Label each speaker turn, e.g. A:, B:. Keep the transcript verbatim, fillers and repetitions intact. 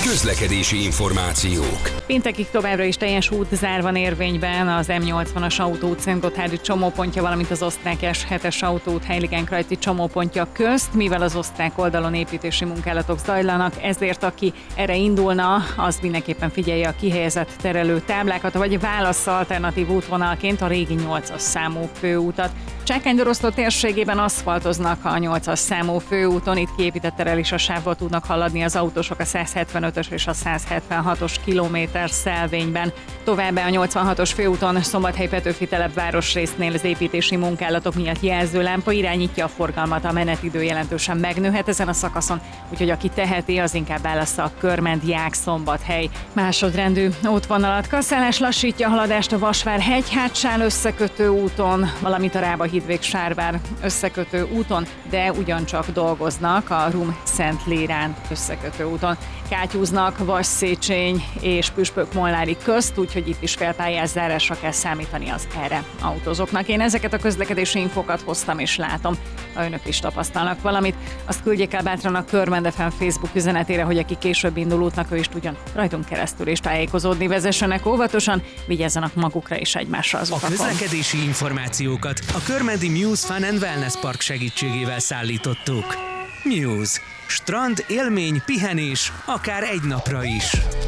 A: Közlekedési információk.
B: Péntekig továbbra is teljes útzár van érvényben az M nyolcvanas autóút Szentgotthárdi csomópontja, valamint az osztrák S hetes autóút Heiligenkreuzi csomópontja közt, mivel az osztrák oldalon építési munkálatok zajlanak, ezért aki erre indulna, az mindenképpen figyelje a kihelyezett terelő táblákat, vagy válassza alternatív útvonalként a régi nyolcas számú főútat. Csákánydoroszló térségében aszfaltoznak a nyolcas számú főúton, itt kiépített terelési sávból tudnak haladni az autósok a száz hetvenötös és a száz hetvenhatos kilométer szelvényben. Továbbá a nyolcvanhatos főúton Szombathely-Petőfi telep városrésznél az építési munkálatok miatt jelzőlámpa irányítja a forgalmat, a menetidő jelentősen megnőhet ezen a szakaszon, úgyhogy aki teheti, az inkább válassza a Körmend-Ják-Szombathely másodrendű útvonalat. Kasszálás lassítja a haladást a Vasvár-Hegyhátsál összekötő úton, valamint a Rába-Hídvég-Sárvár összekötő úton, de ugyancsak dolgoznak a Rum-Szentlérán összekötő úton. Kátyúznak Vas-Széchenyi és Püspök-Molnári közt, úgyhogy itt is félpályás zárásra kell számítani az erre autózóknak. Én ezeket a közlekedési infokat hoztam és látom. Ha önök is tapasztalnak valamit, azt küldjék el bátran a Körmend ef em Facebook üzenetére, hogy aki később indul útnak, ő is tudjon rajtunk keresztül is tájékozódni. Vezessenek óvatosan, vigyázzanak magukra és egymásra az utakon.
C: A közlekedési információkat a Körmendi Muse Fun and Wellness Park segítségével szállítottuk. Muse. Strand, élmény, pihenés, akár egy napra is.